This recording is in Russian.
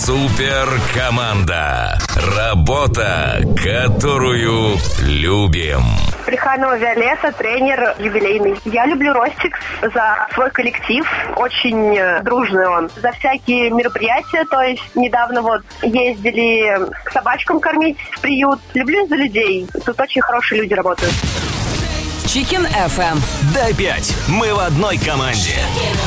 Суперкоманда. Работа, которую любим. Плеханова Виолетта, тренер юбилейный. Я люблю Ростикс за свой коллектив. Очень дружный он. За всякие мероприятия. То есть недавно вот ездили собачкам кормить в приют. Люблю за людей. Тут очень хорошие люди работают. Chicken FM. Дай 5. Мы в одной команде.